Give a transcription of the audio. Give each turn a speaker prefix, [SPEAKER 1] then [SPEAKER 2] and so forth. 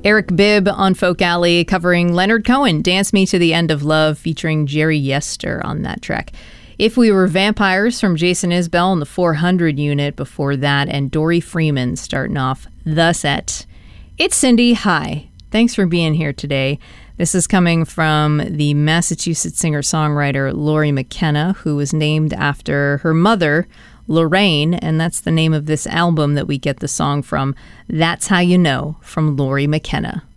[SPEAKER 1] Eric Bibb on Folk Alley covering Leonard Cohen, Dance Me to the End of Love, featuring Jerry Yester on that track. If We Were Vampires from Jason Isbell and the 400 unit before that, and Dory Freeman starting off the set. It's Cindy. Hi. Thanks for being here today. This is coming from the Massachusetts singer-songwriter Lori McKenna, who was named after her mother, Lorraine, and that's the name of this album that we get the song from. That's How You Know, from Lori McKenna.